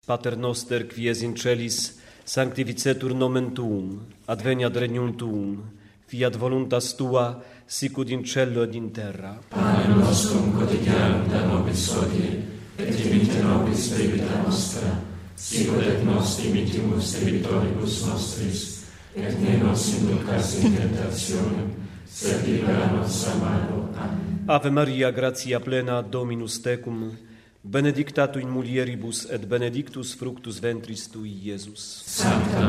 Pater noster, qui es in celis, sanctificetur nomen tuum, adveniat regnum tuum, fiat voluntas tua, sicut in cielo et in terra. Panem nostrum quotidianum da nobis hodie, et dimitte nobis debita nostra, sicut et nos dimittimus debitoribus nostris, et ne nos inducas in tentationem, sed libera nos a malo. Amen. Ave Maria, gratia plena, Dominus tecum, benedicta tu in mulieribus et benedictus fructus ventris tui, Iesus. Sancta